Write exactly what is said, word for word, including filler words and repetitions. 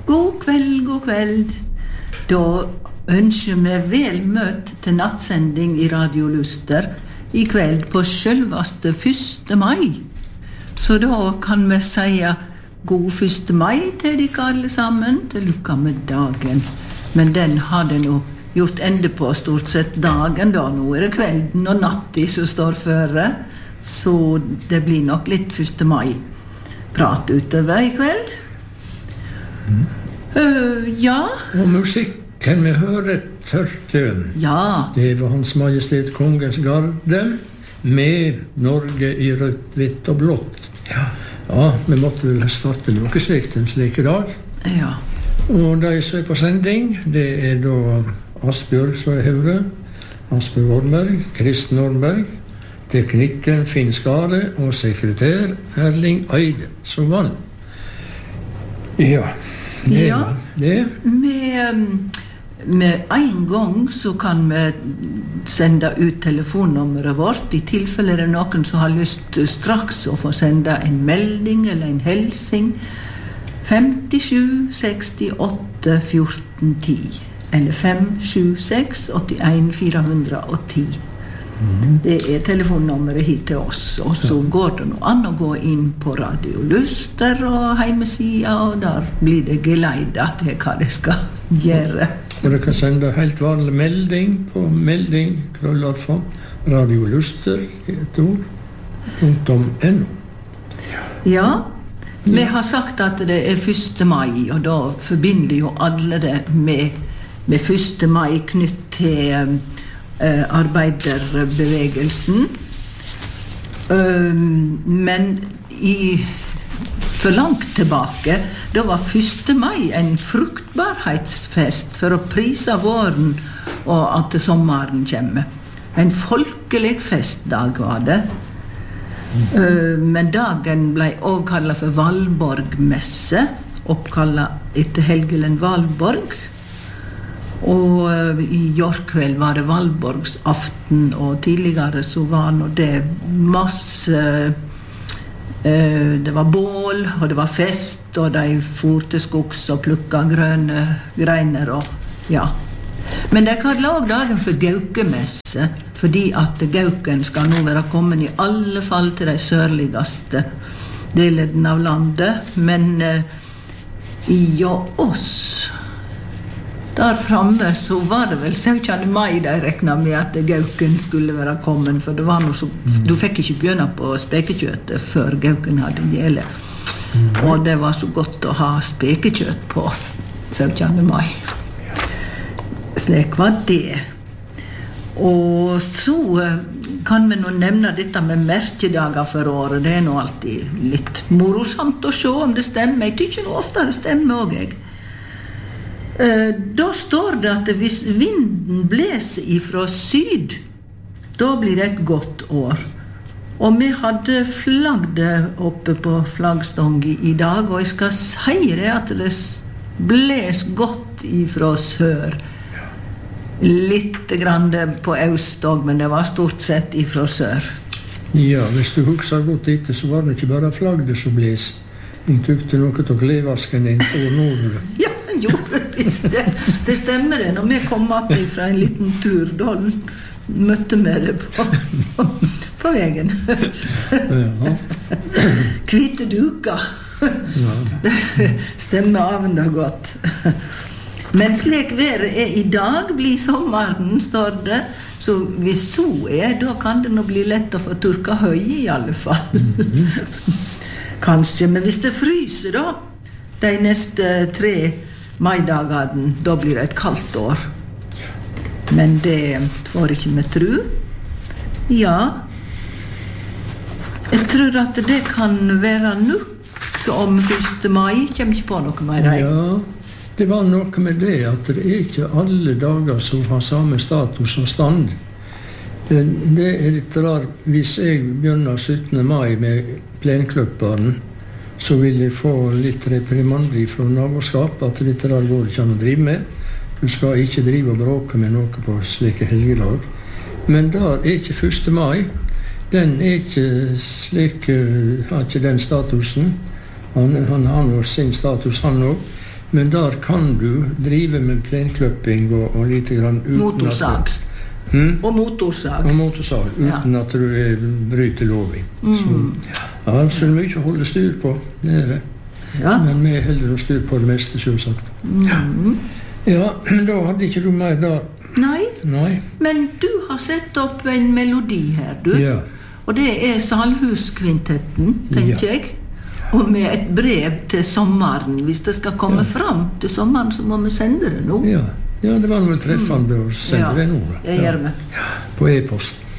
God kveld, god kveld. Da ønsker vi vel møtt til nattsending i Radio Luster i kveld på selveste første mai. Så da kan vi si god første mai til dere alle sammen, til lykke med dagen. Men den har det nå gjort ende på stort sett dagen da. Nå er det kvelden og natten som står føre, så det blir nok litt første mai prat utover i kveld. Mm. Uh, ja. Og musikk kan vi høre tørte. Ja. Det var Hans Majestet Kongens Garde med Norge i rødt, hvitt og blått. Ja, ja vi måtte vel starte noe slikt en slik dag. Ja. Og de som er på sending, det er da Asbjørg Søyhaure, Asbjørg Orberg, Kristen Orberg, teknikken Finn Skare og sekretær Erling Eide, som vann. Ja, det ja. var det. Med, med en gang så kan vi sende ut telefonnummeret vårt, i tilfelle det er noen som har lyst straks å få sende en melding eller en helsing. fem sju seks åtte fjorten ti eller fem sju seks åtte en fire ti. Mm. Det er telefonnummeret hit til oss, og så går det noe an å gå inn på Radio Luster og heimesida, og der blir det geleidet til hva det skal gjøre. Og du kan sende helt vanlig melding på melding krøllalfa Radio Luster et ord punktum no. Ja, vi har sagt at det er første mai, og da forbinder jo alle det med, med første mai knytt til Uh, arbeiderbevegelsen. Uh, men i, for langt tilbake, da var første mai en fruktbarhetsfest for å prise våren og at sommeren kommer. En folkelig festdag var det. Uh, men dagen ble også kallet for Valborgmesse, oppkallet etter Helgelen Valborg. Og uh, i Jorkveld var det Valborgsaften, og tidligere så var nå det masse uh, det var bål, og det var fest, og de for til skogs og plukka grønne greiner og ja. Men de kaller også dagen for Gaukemesse, fordi at Gauken skal nå være kommet i alle fall til de sørligste delene av landet, men uh, i oss der framme så var det vel syvende mai de reknet med at Gauken skulle være kommet, for det var noe så, mm. du fikk ikke begynne på spekekjøttet før Gauken hadde gjele. Mm. Og det var så godt å ha spekekjøtt på syvende mai. Slik var det. Og så kan vi nå nevne dette med merkedager for året. Det er nå alltid litt morosamt å se om det stemmer. Jeg tykker nå ofte det stemmer også, jeg. Da står det at hvis vinden bleser ifra syd, da blir det et godt år. Og vi hadde flagget oppe på flaggstången i dag, og jeg skal si det at det bles godt ifra sør. Litt grann på øst også, men det var stort sett ifra sør. Ja, hvis du husker godt etter, så var det ikke bare flagget som bles. Jeg tykte noe av klevasken inn på nord. Ja. Jo, visst det. Det stemmer det. Når vi kom att fra en liten tur, da møtte vi det på, på, på veien. Ja. Hvite duker. Ja. Det stemmer avenda godt. Men slik været er i dag, blir sommeren, står det. Så hvis så er, da kan det nå bli lett å få turka høy i alle fall. Mm-hmm. Kanskje, men hvis det fryser da, de neste tre maidagene, da blir det et kaldt år. Men det får ikke vi tro. Ja, jeg tror at det kan være nok om første mai. Kommer ikke på noe mer. Ja, det var noe med det at det er ikke alle dager som har samme status og stand. Det, det er litt rart. Hvis jeg begynner syttende mai med plenklubberen, så vil jeg få litt reprimandri fra naboskap, at dette der går ikke an å drive med. Du skal ikke drive og bråke med noe på slike helgelag. Men der er ikke første mai. Den er ikke slik, har ikke den statusen. Han, han har jo sin status, han også. Men der kan du drive med plenkløpping og, og lite grann uten Motorsag. at du, hmm? Og motorsag. Og motorsag, uten Ja. at du er, bryter loven. Mm. Så, ja, altså det er mye å holde styr på, det er det. Ja. Men vi holder oss styr på det meste, selvsagt. Mm. Ja, da hadde ikke du mer da. Nei, Nei. men du har sett opp en melodi her, du. Ja. Og det er Salhuskvintetten, tenker Ja. jeg. Og med et brev til sommeren. Hvis det skal komme Ja. fram til sommeren, så må vi sende det nå. Ja, ja det var vel treffende å sende Ja, det nå. det gjør vi. På e-post.